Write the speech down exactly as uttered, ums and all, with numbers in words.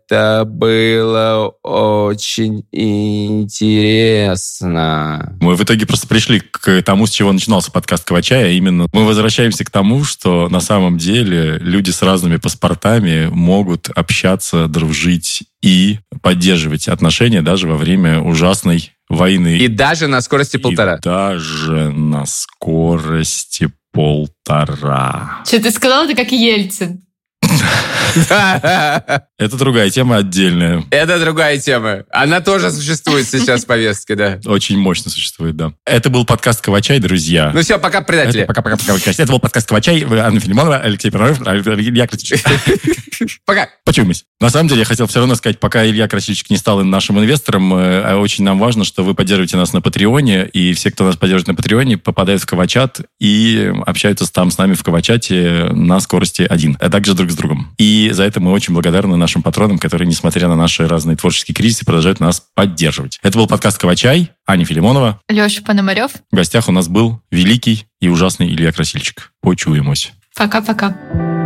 Это было очень интересно. Мы в итоге просто пришли к тому, с чего начинался подкаст «Кавачай», а именно мы возвращаемся к тому, что на самом деле люди с разными паспортами могут общаться, дружить и поддерживать отношения даже во время ужасной войны. И даже на скорости полтора. И даже на скорости полтора. Что ты сказал, это как Ельцин. Это другая тема отдельная. Это другая тема. Она тоже существует сейчас в повестке, да. Очень мощно существует, да. Это был подкаст «Кавачай», друзья. Ну все, пока, предатели. Это, пока, пока, пока, пока. Это был подкаст «Кавачай». Анна Филимонова, Алексей Пономарев, Илья Красильчик. Пока. Почуемся. На самом деле, я хотел все равно сказать, пока Илья Красильчик не стал нашим инвестором, очень нам важно, что вы поддерживаете нас на Патреоне, и все, кто нас поддерживает на Патреоне, попадают в Кавачат и общаются там с нами в Кавачате на скорости один, а также друг с другом. И за это мы очень благодарны нашим патронам, которые, несмотря на наши разные творческие кризисы, продолжают нас поддерживать. Это был подкаст «Кавачай». Аня Филимонова. Леша Пономарев. В гостях у нас был великий и ужасный Илья Красильчик. Почуемся. Пока-пока.